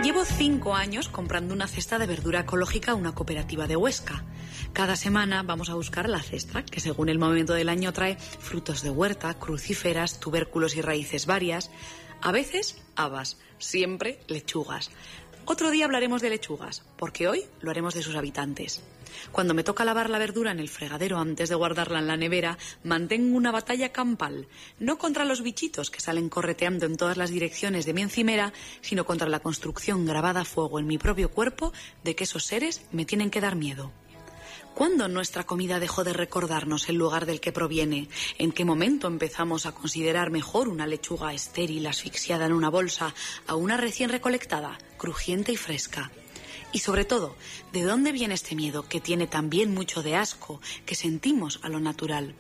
Llevo 5 años comprando una cesta de verdura ecológica a una cooperativa de Huesca. Cada semana vamos a buscar la cesta, que según el momento del año trae frutos de huerta, crucíferas, tubérculos y raíces varias. A veces habas, siempre lechugas. Otro día hablaremos de lechugas, porque hoy lo haremos de sus habitantes. Cuando me toca lavar la verdura en el fregadero antes de guardarla en la nevera, mantengo una batalla campal, no contra los bichitos que salen correteando en todas las direcciones de mi encimera, sino contra la construcción grabada a fuego en mi propio cuerpo de que esos seres me tienen que dar miedo. ¿Cuándo nuestra comida dejó de recordarnos el lugar del que proviene? ¿En qué momento empezamos a considerar mejor una lechuga estéril asfixiada en una bolsa a una recién recolectada, crujiente y fresca? Y sobre todo, ¿de dónde viene este miedo que tiene también mucho de asco que sentimos a lo natural?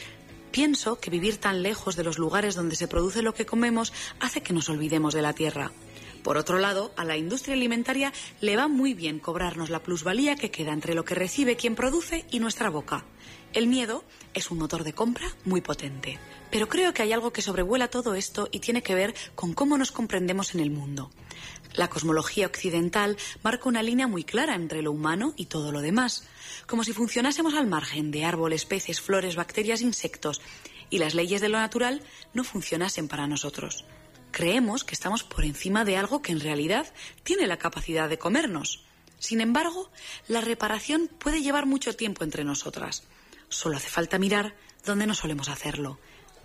Pienso que vivir tan lejos de los lugares donde se produce lo que comemos hace que nos olvidemos de la tierra. Por otro lado, a la industria alimentaria le va muy bien cobrarnos la plusvalía que queda entre lo que recibe quien produce y nuestra boca. El miedo es un motor de compra muy potente. Pero creo que hay algo que sobrevuela todo esto y tiene que ver con cómo nos comprendemos en el mundo. La cosmología occidental marca una línea muy clara entre lo humano y todo lo demás, como si funcionásemos al margen de árboles, peces, flores, bacterias, insectos, y las leyes de lo natural no funcionasen para nosotros. Creemos que estamos por encima de algo que en realidad tiene la capacidad de comernos. Sin embargo, la reparación puede llevar mucho tiempo entre nosotras. Solo hace falta mirar donde no solemos hacerlo.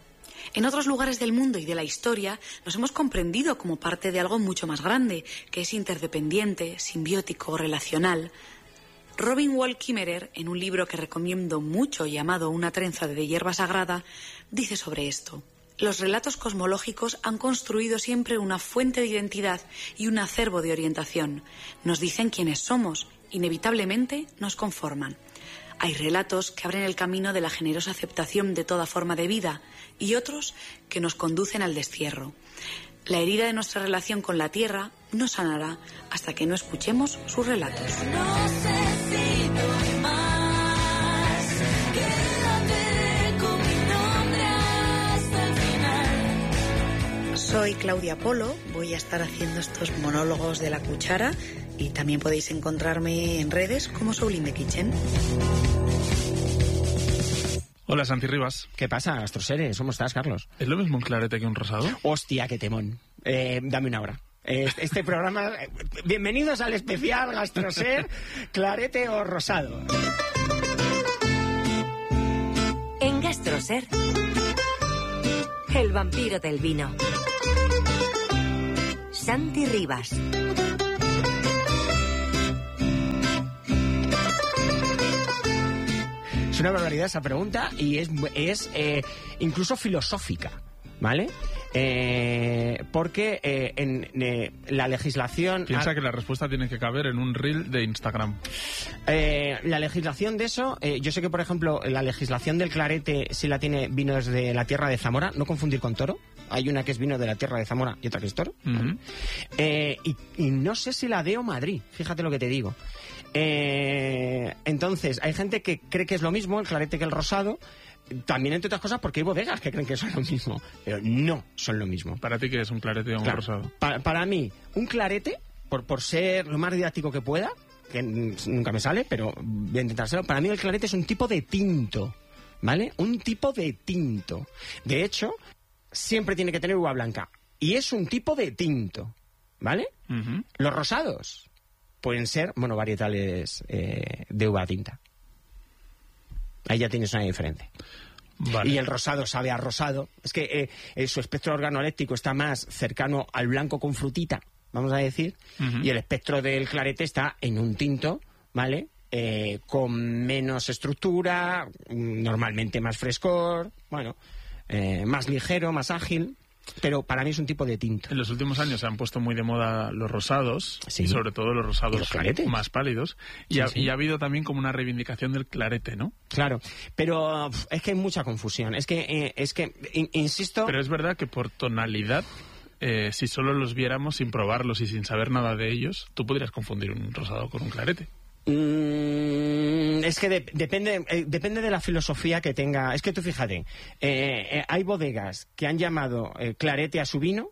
En otros lugares del mundo y de la historia nos hemos comprendido como parte de algo mucho más grande, que es interdependiente, simbiótico, relacional. Robin Wall Kimmerer, en un libro que recomiendo mucho llamado Una trenza de hierba sagrada, dice sobre esto. Los relatos cosmológicos han construido siempre una fuente de identidad y un acervo de orientación. Nos dicen quiénes somos, inevitablemente nos conforman. Hay relatos que abren el camino de la generosa aceptación de toda forma de vida y otros que nos conducen al destierro. La herida de nuestra relación con la tierra no sanará hasta que no escuchemos sus relatos. No sé si doy más, quédate con mi nombre hasta el final. Soy Claudia Polo, voy a estar haciendo estos monólogos de la cuchara y también podéis encontrarme en redes como Sublime Kitchen. Hola, Santi Rivas. ¿Qué pasa, gastroseres? ¿Cómo estás, Carlos? ¿Es lo mismo un clarete que un rosado? Hostia, qué temón. Dame una hora. Este programa... bienvenidos al especial Gastroser, clarete o rosado. En Gastroser, el vampiro del vino. Santi Rivas. Es una barbaridad esa pregunta y es incluso filosófica, ¿vale? Porque en la legislación... Piensa que la respuesta tiene que caber en un reel de Instagram. La legislación de eso, yo sé que, por ejemplo, la legislación del clarete sí la tiene vinos de la tierra de Zamora, no confundir con toro. Hay una que es vino de la tierra de Zamora y otra que es toro. Uh-huh. Y no sé si la de Madrid, fíjate lo que te digo. Entonces, hay gente que cree que es lo mismo el clarete que el rosado. También, entre otras cosas, porque hay bodegas que creen que son lo mismo, pero no son lo mismo. ¿Para ti qué es un clarete o un rosado? Para mí, un clarete, por ser lo más didáctico que pueda, que nunca me sale, pero voy a intentárselo, para mí el clarete es un tipo de tinto, ¿vale? Un tipo de tinto. De hecho, siempre tiene que tener uva blanca. Y es un tipo de tinto, ¿vale? Uh-huh. Los rosados pueden ser monovarietales de uva tinta. Ahí ya tienes una diferencia. Vale. Y el rosado sabe a rosado. Es que su espectro organoléptico está más cercano al blanco con frutita, vamos a decir. Uh-huh. Y el espectro del clarete está en un tinto, ¿vale? Con menos estructura, normalmente más frescor, bueno, más ligero, más ágil. Pero para mí es un tipo de tinto. En los últimos años se han puesto muy de moda los rosados, sí. Y sobre todo los rosados más pálidos. Y ha habido también como una reivindicación del clarete, ¿no? Claro, pero es que hay mucha confusión. Es que insisto... Pero es verdad que por tonalidad, si solo los viéramos sin probarlos y sin saber nada de ellos, tú podrías confundir un rosado con un clarete. Es que depende de la filosofía que tenga. Es que tú fíjate, hay bodegas que han llamado clarete a su vino,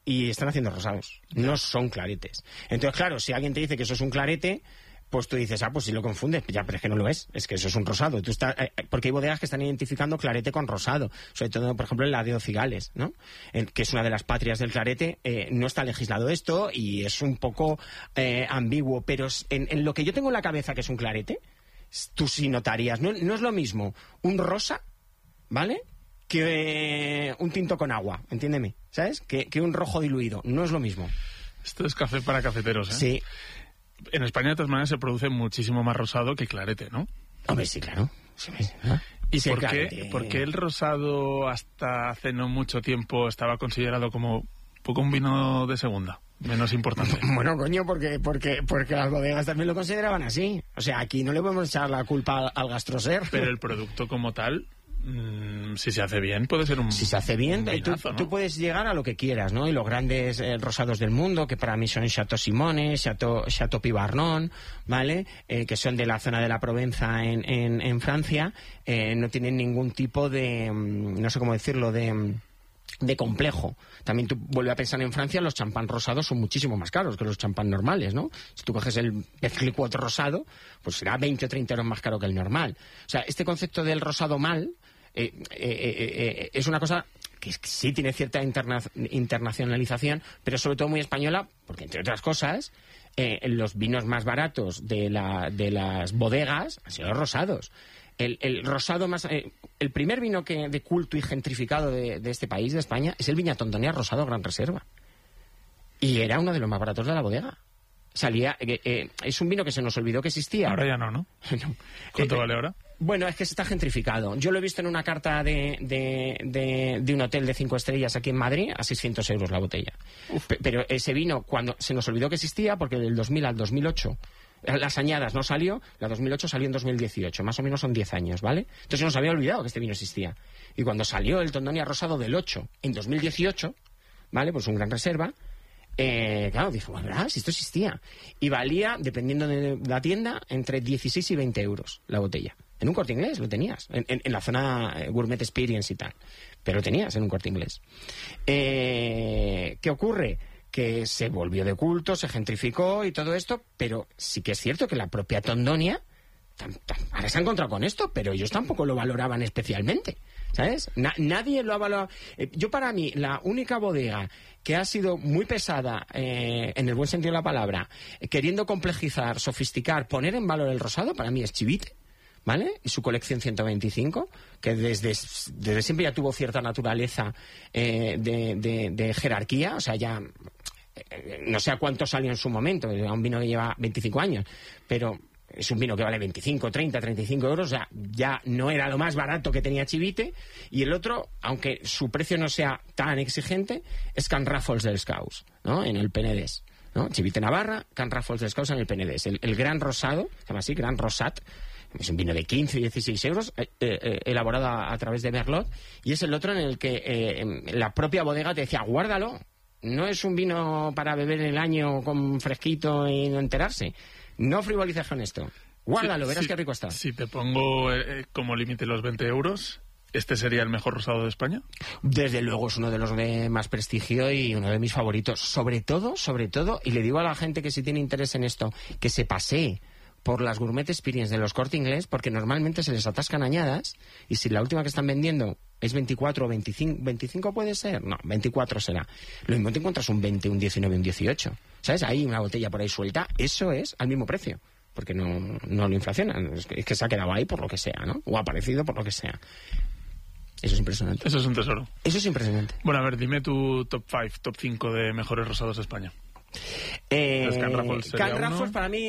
y están haciendo rosados. No son claretes. Entonces, claro, si alguien te dice que eso es un clarete, pues tú dices, pues si lo confundes, ya, pero es que no lo es que eso es un rosado. Porque hay bodegas que están identificando clarete con rosado, sobre todo, por ejemplo, en la de Ocigales, ¿no? Que es una de las patrias del clarete. No está legislado esto y es un poco ambiguo, pero en lo que yo tengo en la cabeza que es un clarete, tú sí notarías, no es lo mismo un rosa, ¿vale?, que un tinto con agua, entiéndeme, ¿sabes? Que un rojo diluido, no es lo mismo. Esto es café para cafeteros, ¿eh? Sí. En España, de todas maneras, se produce muchísimo más rosado que clarete, ¿no? Hombre, sí, claro. Sí, ¿Y sí, por qué el rosado hasta hace no mucho tiempo estaba considerado como poco un vino de segunda, menos importante? Bueno, coño, porque las bodegas también lo consideraban así. O sea, aquí no le podemos echar la culpa al Gastroser. Pero el producto como tal, si se hace bien, puede ser un... Si se hace bien, vinazo, ¿no? Tú puedes llegar a lo que quieras, ¿no? Y los grandes rosados del mundo, que para mí son Chateau Simone, Chateau Pibarnon, ¿vale? Que son de la zona de la Provenza en Francia, no tienen ningún tipo de, no sé cómo decirlo, de complejo. También tú vuelves a pensar en Francia, los champán rosados son muchísimo más caros que los champán normales, ¿no? Si tú coges el Clicquot rosado, pues será 20 o 30 euros más caro que el normal. O sea, este concepto del rosado mal es una cosa que sí tiene cierta internacionalización, pero sobre todo muy española, porque entre otras cosas, los vinos más baratos de las bodegas han sido los rosados. El rosado más... el primer vino de culto y gentrificado de este país, de España, es el Viña Tontonia Rosado Gran Reserva. Y era uno de los más baratos de la bodega. Es un vino que se nos olvidó que existía. Ahora ya no. No. ¿Cuánto vale ahora? Bueno, es que está gentrificado. Yo lo he visto en una carta de un hotel de 5 estrellas aquí en Madrid a 600 euros la botella. Pero ese vino, cuando se nos olvidó que existía, porque del 2000 al 2008... las añadas no salió, la 2008 salió en 2018, más o menos son 10 años, ¿vale? Entonces nos había olvidado que este vino existía. Y cuando salió el Tontonia Rosado del 8 en 2018, ¿vale? Pues un Gran Reserva, claro, dije, ¿verdad? Si esto existía. Y valía, dependiendo de la tienda, entre 16 y 20 euros la botella. En un Corte Inglés lo tenías, en la zona Gourmet Experience y tal. Pero lo tenías en un Corte Inglés. ¿Qué ocurre? Que se volvió de culto, se gentrificó y todo esto, pero sí que es cierto que la propia Tondonia ahora se ha encontrado con esto, pero ellos tampoco lo valoraban especialmente, ¿sabes? Nadie lo ha valorado. Yo, para mí, la única bodega que ha sido muy pesada, en el buen sentido de la palabra, queriendo complejizar, sofisticar, poner en valor el rosado, para mí es Chivite, ¿vale? Y su colección 125, que desde siempre ya tuvo cierta naturaleza de jerarquía, o sea, ya no sé a cuánto salió en su momento, era un vino que lleva 25 años, pero es un vino que vale 25, 30, 35 euros, o sea, ya no era lo más barato que tenía Chivite. Y el otro, aunque su precio no sea tan exigente, es Can Ràfols dels Caus, ¿no? En el Penedès, ¿no? Chivite Navarra, Can Ràfols dels Caus en el Penedès. El Gran Rosado, se llama así, Gran Rosat, es un vino de 15 y 16 euros, elaborado a través de Merlot, y es el otro en el que la propia bodega te decía, guárdalo, no es un vino para beber en el año con fresquito y no enterarse. No frivolices con esto. Guárdalo, verás qué rico está. Si te pongo como límite los 20 euros, ¿este sería el mejor rosado de España? Desde luego es uno de los de más prestigio y uno de mis favoritos. Sobre todo, y le digo a la gente que si tiene interés en esto, que se pasee por las Gourmet Experience de los Corte Inglés, porque normalmente se les atascan añadas, y si la última que están vendiendo es 24 o 25 puede ser, no, 24 será. Lo mismo te encuentras un 20, un 19, un 18. ¿Sabes? Ahí una botella por ahí suelta, eso es al mismo precio, porque no lo inflacionan, es que se ha quedado ahí por lo que sea, ¿no? O ha aparecido por lo que sea. Eso es impresionante. Eso es un tesoro. Eso es impresionante. Bueno, a ver, dime tu top 5 de mejores rosados de España. Can Ràfols, para mí,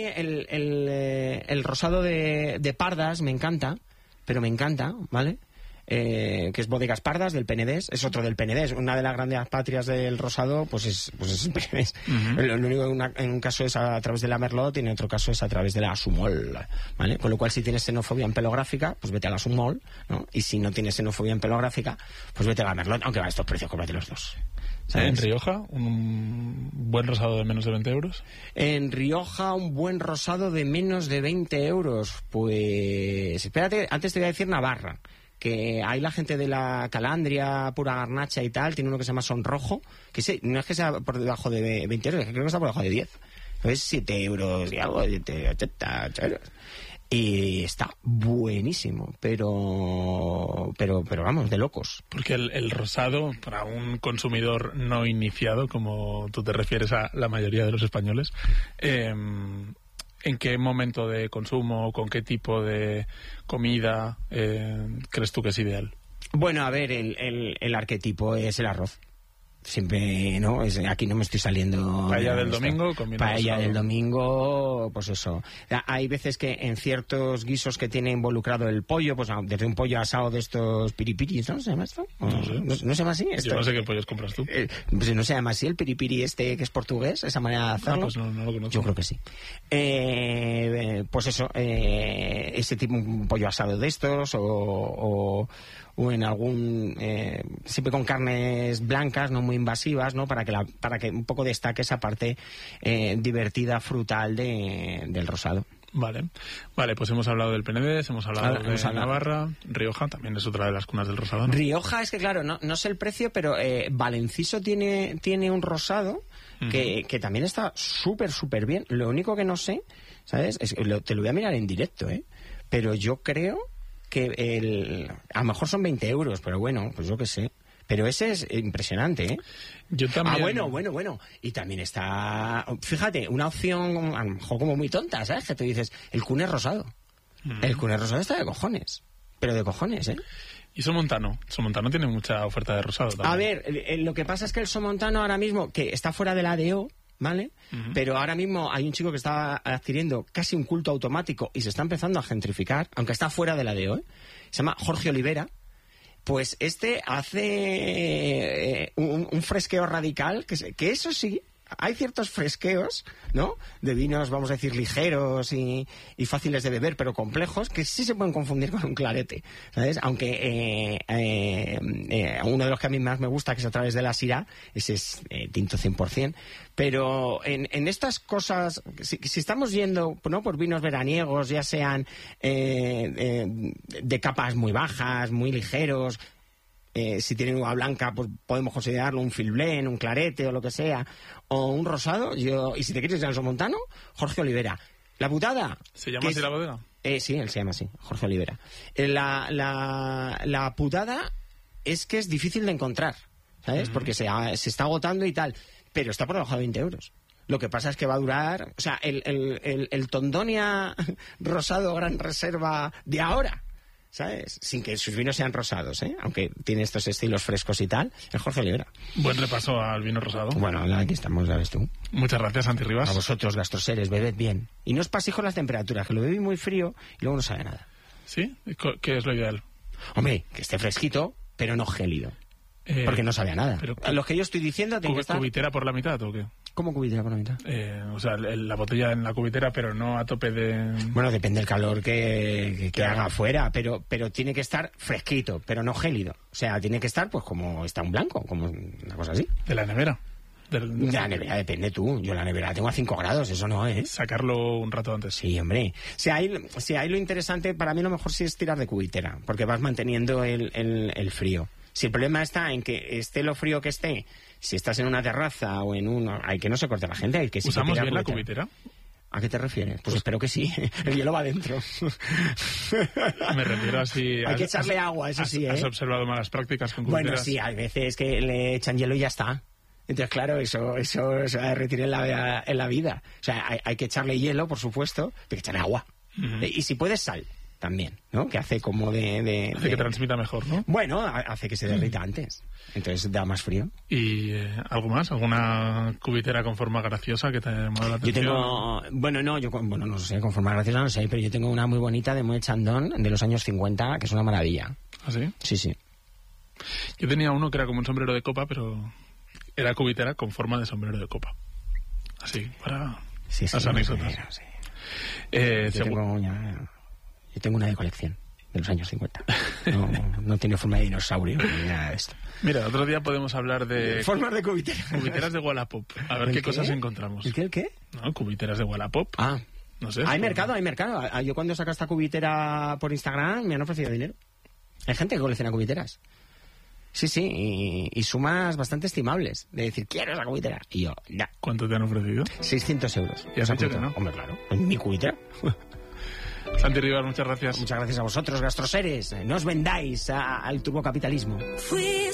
el rosado de Pardas me encanta, ¿vale? Que es Bodegas Pardas del Penedès, es otro del Penedès. Una de las grandes patrias del rosado pues es el Penedès. Lo único en un caso es a través de la Merlot y en otro caso es a través de la Sumol, ¿vale? Con lo cual, si tienes xenofobia empelográfica, pues vete a la Sumol, ¿no? Y si no tienes xenofobia empelográfica, pues vete a la Merlot, aunque va a estos precios, cómprate los dos. ¿Sabes? ¿En Rioja un buen rosado de menos de 20 euros? En Rioja un buen rosado de menos de 20 euros. Pues espérate, antes te voy a decir Navarra, que hay la gente de la Calandria, Pura Garnacha y tal, tiene uno que se llama Sonrojo, que no es que sea por debajo de 20 euros, es que creo que está por debajo de 10. Es 7 euros y algo, 80 euros. Y está buenísimo, pero vamos, de locos. Porque el rosado, para un consumidor no iniciado, como tú te refieres a la mayoría de los españoles, ¿en qué momento de consumo, con qué tipo de comida crees tú que es ideal? Bueno, a ver, el arquetipo es el arroz. Siempre, ¿no? Aquí no me estoy saliendo... Paella del domingo, paella del domingo, pues eso. Hay veces que en ciertos guisos que tiene involucrado el pollo, pues desde un pollo asado de estos piripiris, ¿no? ¿Se llama esto? No sé. ¿No se llama así? Yo no sé qué pollos compras tú. Pues no se llama así el piripiri que es portugués, esa manera de hacerlo. Pues no lo conozco. Yo creo que sí. Pues eso, ese tipo, un pollo asado de estos o en algún siempre con carnes blancas, no muy invasivas, ¿no? Para que un poco destaque esa parte divertida, frutal del rosado. Vale, pues hemos hablado del Penedés, hemos hablado de Navarra, Rioja también es otra de las cunas del rosado, ¿no? Rioja es que claro, no sé el precio, pero Valenciso tiene un rosado que también está súper bien. Lo único que no sé, ¿sabes? Te lo voy a mirar en directo, pero yo creo que a lo mejor son 20 euros, pero bueno, pues yo qué sé. Pero ese es impresionante, ¿eh? Yo también... bueno. Y también está... Fíjate, una opción a lo mejor como muy tonta, ¿sabes? Que tú dices, el cune rosado. El cune rosado está de cojones. Pero de cojones, ¿eh? Y Somontano. Somontano tiene mucha oferta de rosado también. A ver, lo que pasa es que el Somontano ahora mismo, que está fuera de la ADO, ¿vale? Pero ahora mismo hay un chico que está adquiriendo casi un culto automático y se está empezando a gentrificar, aunque está fuera de la ADO, se llama Jorge Olivera. Pues este hace un fresqueo radical, que eso sí, hay ciertos fresqueos, ¿no? De vinos, vamos a decir, ligeros y fáciles de beber, pero complejos, que sí se pueden confundir con un clarete, ¿sabes? Aunque uno de los que a mí más me gusta, que es a través de la Syrah, ese es tinto 100%. Pero en estas cosas, si estamos yendo, ¿no?, por vinos veraniegos, ya sean de capas muy bajas, muy ligeros, si tienen uva blanca, pues podemos considerarlo un filblén, un clarete o lo que sea, o un rosado. Y si te quieres ir al Somontano, Jorge Olivera. La putada... ¿Se llama así la bodega? Sí, él se llama así, Jorge Olivera. La putada es que es difícil de encontrar, ¿sabes? Porque se está agotando y tal, pero está por debajo de 20 euros. Lo que pasa es que va a durar... O sea, el Tondonia rosado Gran Reserva de ahora, ¿sabes? Sin que sus vinos sean rosados, aunque tiene estos estilos frescos y tal, es Jorge Olivera. Buen repaso al vino rosado. Bueno, aquí estamos, ya ves tú. Muchas gracias, Santi Rivas. A vosotros, gastroseres, bebed bien. Y no os paséis con las temperaturas, que lo bebí muy frío y luego no sabe nada. ¿Sí? ¿Qué es lo ideal? Hombre, que esté fresquito, pero no gélido. Porque no sabe a nada. Lo que yo estoy diciendo tiene que estar... ¿Cubitera por la mitad o qué? ¿Cómo cubitera por la mitad? O sea, la botella en la cubitera, pero no a tope de... Bueno, depende del calor que haga afuera, pero tiene que estar fresquito, pero no gélido. O sea, tiene que estar pues como está un blanco, como una cosa así. ¿De la nevera? De la nevera depende tú. Yo la nevera la tengo a 5 grados, eso no es. Sacarlo un rato antes. Sí, hombre. Si hay lo interesante, para mí lo mejor sí es tirar de cubitera, porque vas manteniendo el frío. Si el problema está en que esté lo frío que esté, si estás en una terraza o en un... Hay que no se corte la gente, hay que... ¿Usamos bien la cubitera? ¿A qué te refieres? Pues espero que sí. El hielo va adentro. Me refiero a si... Hay que echarle agua, eso sí, ¿Has observado malas prácticas con cubiteras? Bueno, sí, hay veces que le echan hielo y ya está. Entonces, claro, eso se va a derretir en la vida. O sea, hay que echarle hielo, por supuesto, pero hay que echarle agua. Y si puedes, sal también, ¿no? Que hace como Hace que transmita mejor, ¿no? Bueno, hace que se derrita antes. Entonces da más frío. ¿Y algo más? ¿Alguna cubitera con forma graciosa que te mueva la atención? Yo tengo... Bueno, no sé, con forma graciosa no sé, pero yo tengo una muy bonita de Moet Chandon de los años 50, que es una maravilla. ¿Ah, sí? Sí. Yo tenía uno que era como un sombrero de copa, pero era cubitera con forma de sombrero de copa. Así, para las anécdotas. Sí. Yo tengo una de colección de los años 50. No tiene forma de dinosaurio ni nada de esto. Mira, otro día podemos hablar de... Formas de cubitera. Cubiteras de Wallapop. A ver qué cosas encontramos. ¿El qué? No, cubiteras de Wallapop. Ah. No sé. Hay mercado. Yo cuando saco esta cubitera por Instagram me han ofrecido dinero. Hay gente que colecciona cubiteras. Sí, y sumas bastante estimables. De decir, quiero esa cubitera. Y yo, no. ¿Cuánto te han ofrecido? 600 euros. ¿Y has dicho que no? Hombre, claro. ¿Mi cubitera? Santi Rivas, muchas gracias. Muchas gracias a vosotros, gastroseres. No os vendáis al turbocapitalismo.